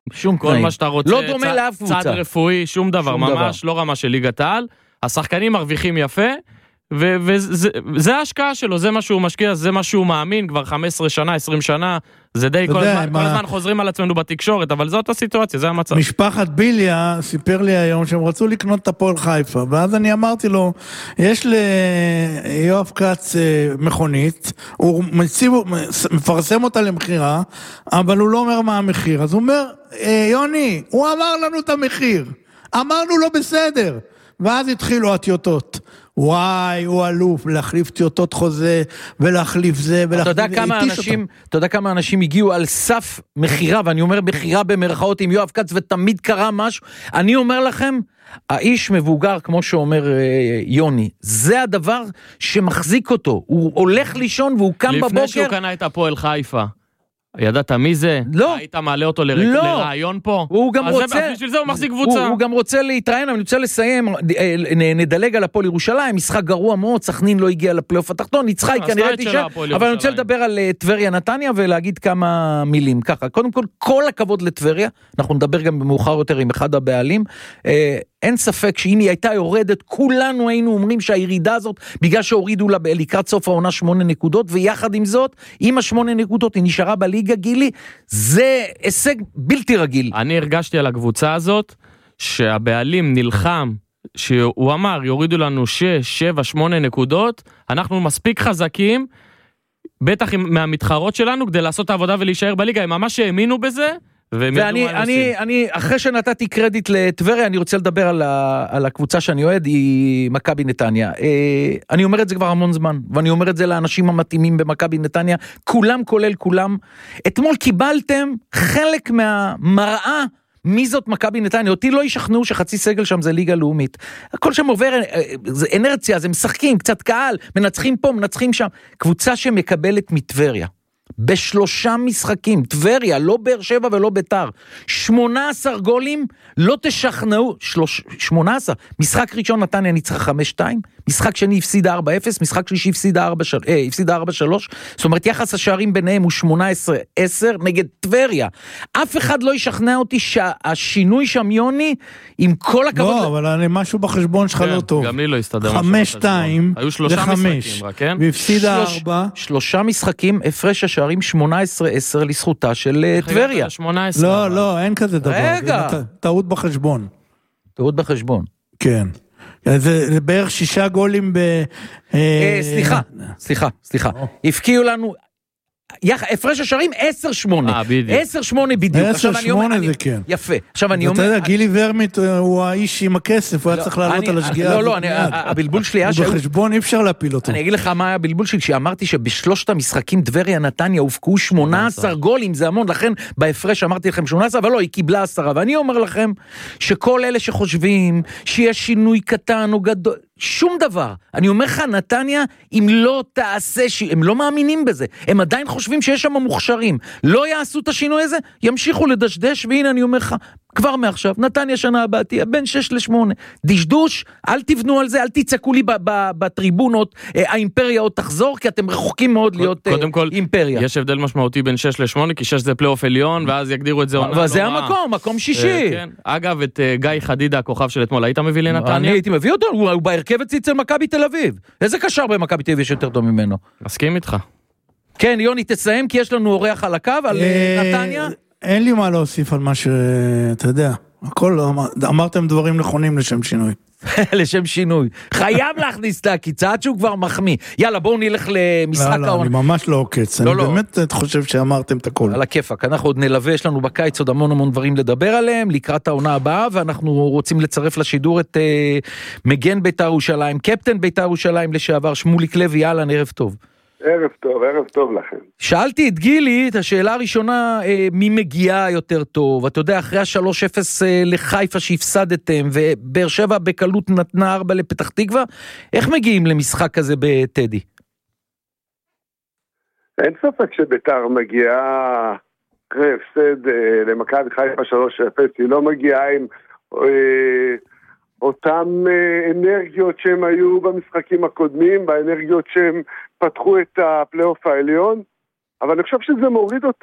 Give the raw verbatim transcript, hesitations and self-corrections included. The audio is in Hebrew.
שום כל תנאים. מה שאתה רוצה, לא דומה צ... לאף קבוצה. צד רפואי, שום דבר, שום ממש דבר. לא רמה של ליגת העל, השחקנים מרוויחים יפה, ו- וזה זה ההשקעה שלו, זה מה שהוא משקיע, זה מה שהוא מאמין, כבר חמש עשרה שנה, עשרים שנה, זה די, כל יודע, הזמן, מה... כל הזמן חוזרים על עצמנו בתקשורת, אבל זאת הסיטואציה, זה המצב. משפחת ביליה סיפר לי היום שהם רצו לקנות את הפועל חיפה, ואז אני אמרתי לו, יש ליואב כץ מכונית, הוא מציב, מפרסם אותה למחירה, אבל הוא לא אומר מה המחיר, אז הוא אומר, יוני, הוא אמר לנו את המחיר, אמרנו לו בסדר, ואז התחילו הטיוטות. וואי, הוא אלוף, להחליף טיוטות חוזה, ולהחליף זה, ולהחליף... אתה יודע כמה אנשים, אתה יודע כמה אנשים הגיעו על סף מחירה, ואני אומר מחירה במרכאות עם יואב כץ, ותמיד קרה משהו. אני אומר לכם, האיש מבוגר, כמו שאומר יוני, זה הדבר שמחזיק אותו. הוא הולך לישון, והוא קם בבוקר... לפני שהוא קנה את הפועל חיפה, ידעת מי זה? לא. היית מעלה אותו לרק... לא. לרעיון פה? הוא גם רוצה... זה, בשביל זה הוא מחזיק קבוצה. הוא, הוא גם רוצה להתראיין, אבל אני רוצה לסיים, נדלג על הפועל ירושלים, משחק גרוע מאוד, סכנין לא הגיע לפלייאוף התחתון, ניצחה היא כנראה תשעה, אבל אני רוצה לדבר על טבריה נתניה, ולהגיד כמה מילים. ככה, קודם כל, כל הכבוד לטבריה, אנחנו נדבר גם במאוחר יותר עם אחד הבעלים, אין ספק שאם היא הייתה יורדת, כולנו היינו אומרים שהירידה הזאת, בגלל שהורידו לה לקראת סוף העונה שמונה נקודות, ויחד עם זאת, עם השמונה נקודות, היא נשארה בליגה גילי, זה הישג בלתי רגיל. אני הרגשתי על הקבוצה הזאת, שהבעלים נלחם, שהוא אמר, יורידו לנו שש, שבע, שמונה נקודות, אנחנו מספיק חזקים, בטח מהמתחרות שלנו, כדי לעשות את העבודה ולהישאר בליגה, הם ממש האמינו בזה, ואני, אני, אני, אחרי שנתתי קרדיט לטבריה, אני רוצה לדבר על, ה, על הקבוצה שאני אוהד, היא מכבי נתניה. אה, אני אומר את זה כבר המון זמן, ואני אומר את זה לאנשים המתאימים במכבי נתניה, כולם כולל כולם. אתמול קיבלתם חלק מהמראה, מי זאת מכבי נתניה? אותי לא ישכנעו שחצי סגל שם זה ליגה לאומית. הכל שם עובר, זה אנרציה, זה משחקים, קצת קהל, מנצחים פה, מנצחים שם. קבוצה שמקבלת מטבריה. בשלושה משחקים, טבריה, לא באר שבע ולא ביתר, שמונה עשר גולים, לא תשכנעו, שלוש, שמונה עשר, משחק ראשון נתניה ניצחה חמש שתיים, משחק שני הפסידה ארבע אפס, משחק שלישי הפסידה ארבע שלוש, זאת אומרת יחס השערים ביניהם הוא שמונה עשרה עשר נגד טבריה, אף אחד לא ישכנע אותי שהשינוי שם יוני, עם כל הכבוד... לא, אבל אני משהו בחשבון שלך לא טוב. גם לי לא הסתדר. חמש שתיים לחמש, והפסידה ארבע. שלושה משחקים, הפרש השערים שמונה עשרה עשר לזכותה של טבריה. לא, לא, אין כזה דבר. רגע. טעות בחשבון. טעות בחשבון. כן. זה בערך שישה גולים ב... סליחה, סליחה, סליחה. הפקיעו לנו... הפרש השערים עשר שמונה. עשר שמונה בדיוק. עשר שמונה זה כן. יפה. עכשיו אני אומר... אתה יודע, גילי ורמית הוא האיש עם הכסף, הוא היה צריך לעלות על השגיאה. לא, לא, הבלבול שלי היה... בחשבון אי אפשר להפיל אותו. אני אגיד לך מה היה הבלבול שלי, שאמרתי שבשלושת המשחקים טבריה נתניה הופקעו שמונה עשר גולים, זה המון, לכן בהפרש אמרתי לכם שמונה עשר, אבל לא, היא קיבלה עשרה, ואני אומר לכם שכל אלה שחושבים שיש שינוי קטן או גדול, שום דבר. אני אומר לך, נתניה, אם לא תעשה, ש... הם לא מאמינים בזה. הם עדיין חושבים שיש שם מוכשרים. לא יעשו את השינוי הזה, ימשיכו לדשדש, והנה אני אומר לך, כבר מעכשיו, נתניה שנה הבאה תהיה בין שש לשמונה. דשדוש, אל תבנו על זה, אל תצעקו לי בטריבונות, האימפריה עוד תחזור, כי אתם רחוקים מאוד להיות קודם כל, אימפריה. יש הבדל משמעותי בין שש לשמונה, כי שש זה פלייאוף עליון, ואז יגדירו את זה עונה. וזה המקום, מקום שישי. אגב, את גיא חדידה, הכוכב של אתמול, היית מביא לנתניה? אני הייתי מביא אותו, הוא בהרכב אצל מכבי תל אביב. איזה קשר במכבי תל אביב יש יותר טוב ממנו? מסכים איתך. כן, יוני, תסיים, כי יש לנו אורח על הקו, על נתניה. אין לי מה להוסיף על מה שאתה יודע. הכל, אמרתם דברים נכונים לשם שינוי. לשם שינוי. חייב להכניס את הקיצה, עד שהוא כבר מחמיא. יאללה, בואו נלך למשחק העונה. לא, לא, אני ממש לא עוקץ. אני באמת חושב שאמרתם את הכל. על הכיפק, אנחנו עוד נלווה, יש לנו בקיץ עוד המון המון דברים לדבר עליהם, לקראת העונה הבאה, ואנחנו רוצים לצרף לשידור את מגן בית"ר ירושלים, קפטן בית"ר ירושלים לשעבר, שמוליק לוי, יאללה, ערב טוב. ערב טוב, ערב טוב לכם. שאלתי את גילי, את השאלה הראשונה, מי מגיעה יותר טוב? אתה יודע, אחרי ה-שלוש אפס לחיפה שהפסדתם, ובאר שבע בקלות נתנה ארבע לפתח תקווה, איך מגיעים למשחק כזה בטדי? אין ספק שביתר מגיעה אחרי הפסד למכבי חיפה שלוש אפס, היא לא מגיעה עם... אותם אנרגיות שהם היו במשחקים הקודמים, באנרגיות שהם פתחו את הפלייאוף העליון, אבל אני חושב שזה מוריד אותם.